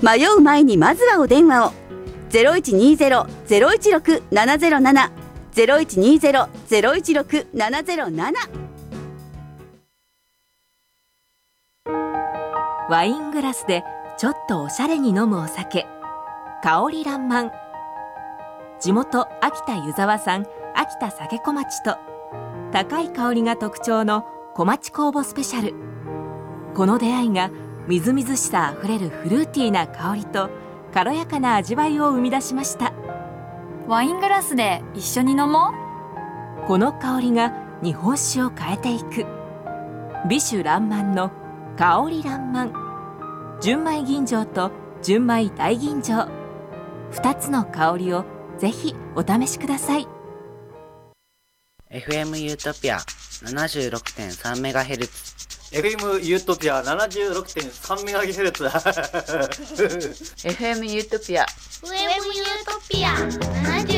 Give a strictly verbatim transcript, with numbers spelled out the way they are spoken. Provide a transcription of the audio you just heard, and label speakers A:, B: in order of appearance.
A: 迷う前にまずはお電話を。 ゼロいちにゼロ ゼロいちろく ななゼロなな ゼロいちにゼロ ゼロいちろく ななゼロなな。
B: ワイングラスでちょっとおしゃれに飲むお酒、香りらんまん。地元秋田湯沢産秋田酒小町と高い香りが特徴の小町酵母スペシャル。この出会いがみずみずしさあふれるフルーティーな香りと軽やかな味わいを生み出しました。
C: ワイングラスで一緒に飲も
B: う。この香りが日本酒を変えていく。美酒らんまんの香りらんまん。純米吟醸と純米大吟醸、ふたつの香りをぜひお試しください。
D: エフエム ユートピア ななじゅうろくてんさんメガヘルツ。
E: エフエム ユートピア ななじゅうろくてんさんメガヘルツ エフエム ユートピア
F: エフエム ユートピア ななじゅう